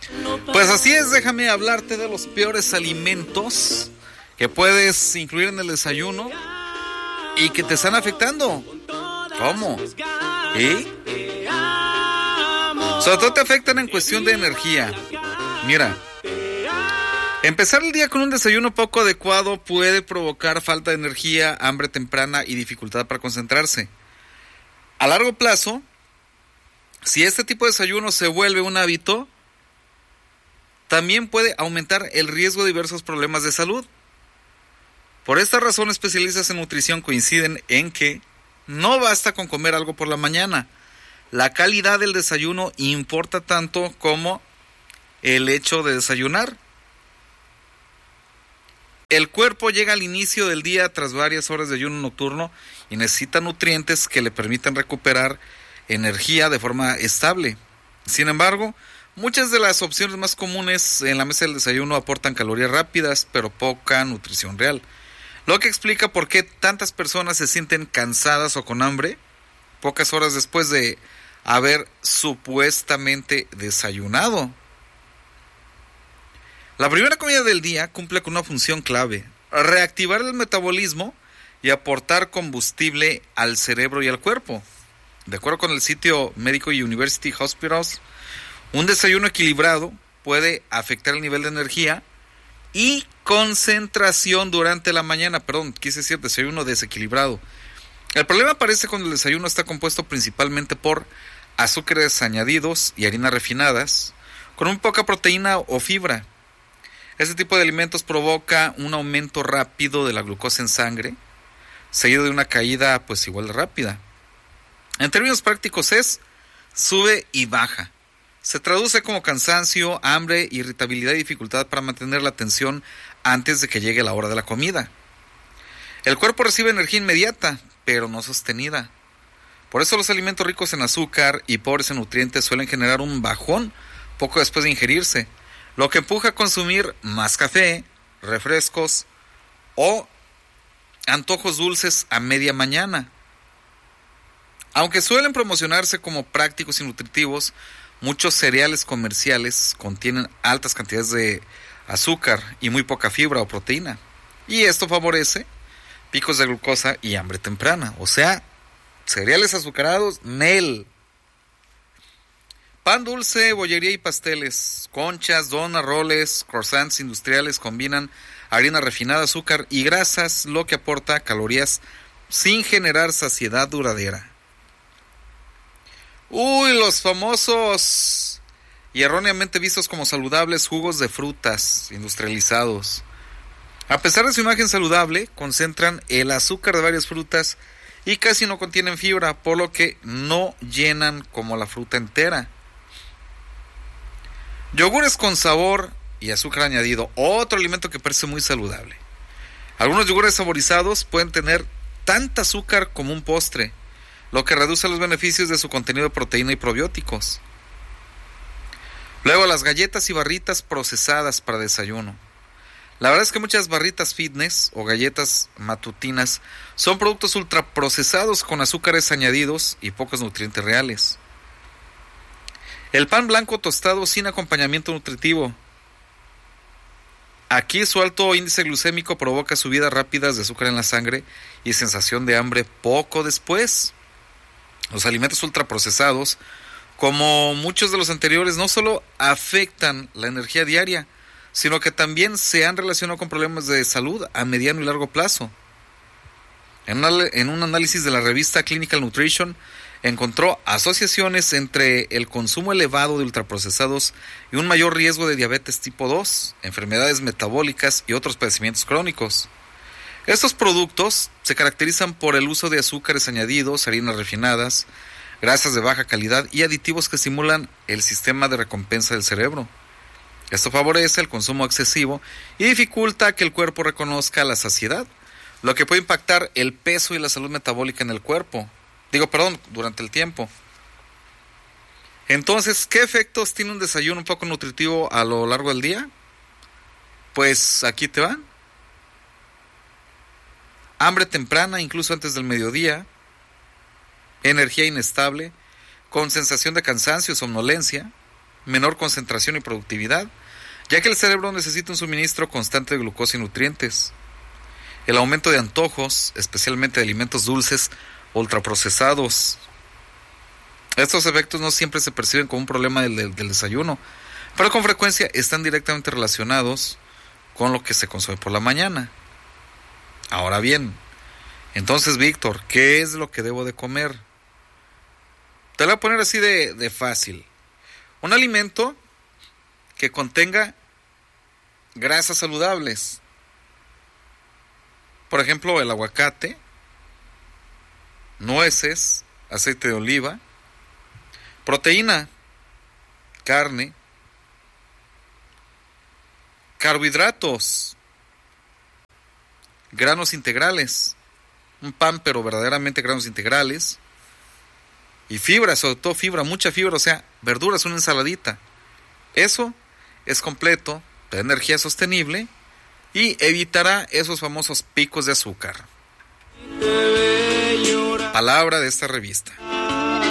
Pues así es, déjame hablarte de los peores alimentos que puedes incluir en el desayuno y que te están afectando. ¿Cómo? ¿Y? Sobre todo te afectan en cuestión de energía. Mira, empezar el día con un desayuno poco adecuado puede provocar falta de energía, hambre temprana y dificultad para concentrarse. A largo plazo, si este tipo de desayuno se vuelve un hábito, también puede aumentar el riesgo de diversos problemas de salud. Por esta razón, especialistas en nutrición coinciden en que no basta con comer algo por la mañana. La calidad del desayuno importa tanto como el hecho de desayunar. El cuerpo llega al inicio del día tras varias horas de ayuno nocturno y necesita nutrientes que le permitan recuperar energía de forma estable. Sin embargo, muchas de las opciones más comunes en la mesa del desayuno aportan calorías rápidas, pero poca nutrición real. Lo que explica por qué tantas personas se sienten cansadas o con hambre pocas horas después de haber supuestamente desayunado. La primera comida del día cumple con una función clave: reactivar el metabolismo y aportar combustible al cerebro y al cuerpo. De acuerdo con el sitio médico University Hospitals, un desayuno equilibrado puede afectar el nivel de energía y concentración durante la mañana. Quise decir desayuno desequilibrado. El problema aparece cuando el desayuno está compuesto principalmente por azúcares añadidos y harinas refinadas, con muy poca proteína o fibra. Este tipo de alimentos provoca un aumento rápido de la glucosa en sangre, seguido de una caída pues igual de rápida. En términos prácticos es sube y baja. Se traduce como cansancio, hambre, irritabilidad y dificultad para mantener la atención antes de que llegue la hora de la comida. El cuerpo recibe energía inmediata, pero no sostenida. Por eso los alimentos ricos en azúcar y pobres en nutrientes suelen generar un bajón poco después de ingerirse, lo que empuja a consumir más café, refrescos o antojos dulces a media mañana. Aunque suelen promocionarse como prácticos y nutritivos, muchos cereales comerciales contienen altas cantidades de azúcar y muy poca fibra o proteína. Y esto favorece picos de glucosa y hambre temprana. O sea, cereales azucarados, NEL. Pan dulce, bollería y pasteles, conchas, donas, roles, croissants industriales combinan harina refinada, azúcar y grasas, lo que aporta calorías sin generar saciedad duradera. Los famosos y erróneamente vistos como saludables jugos de frutas industrializados. A pesar de su imagen saludable, concentran el azúcar de varias frutas y casi no contienen fibra, por lo que no llenan como la fruta entera. Yogures con sabor y azúcar añadido, otro alimento que parece muy saludable. Algunos yogures saborizados pueden tener tanta azúcar como un postre, lo que reduce los beneficios de su contenido de proteína y probióticos. Luego, las galletas y barritas procesadas para desayuno. La verdad es que muchas barritas fitness o galletas matutinas son productos ultraprocesados con azúcares añadidos y pocos nutrientes reales. El pan blanco tostado sin acompañamiento nutritivo. Aquí su alto índice glucémico provoca subidas rápidas de azúcar en la sangre y sensación de hambre poco después. Los alimentos ultraprocesados, como muchos de los anteriores, no solo afectan la energía diaria, sino que también se han relacionado con problemas de salud a mediano y largo plazo. En un análisis de la revista Clinical Nutrition, encontró asociaciones entre el consumo elevado de ultraprocesados y un mayor riesgo de diabetes tipo 2, enfermedades metabólicas y otros padecimientos crónicos. Estos productos se caracterizan por el uso de azúcares añadidos, harinas refinadas, grasas de baja calidad y aditivos que estimulan el sistema de recompensa del cerebro. Esto favorece el consumo excesivo y dificulta que el cuerpo reconozca la saciedad, lo que puede impactar el peso y la salud metabólica en el cuerpo. Durante el tiempo. Entonces, ¿qué efectos tiene un desayuno un poco nutritivo a lo largo del día? Pues aquí te van. Hambre temprana, incluso antes del mediodía. Energía inestable, con sensación de cansancio y somnolencia. menor concentración y productividad, ya que el cerebro necesita un suministro constante de glucosa y nutrientes. El aumento de antojos, especialmente de alimentos dulces o ultraprocesados. Estos efectos no siempre se perciben como un problema del desayuno, pero con frecuencia están directamente relacionados con lo que se consume por la mañana. Ahora bien, entonces, Víctor, ¿qué es lo que debo de comer? Te lo voy a poner así de fácil. Un alimento que contenga grasas saludables. Por ejemplo, el aguacate, nueces, aceite de oliva, proteína, carne, carbohidratos, granos integrales, un pan pero verdaderamente granos integrales, y fibra, sobre todo fibra, mucha fibra, o sea, verduras, una ensaladita. Eso es completo, de energía sostenible y evitará esos famosos picos de azúcar. Palabra de esta revista.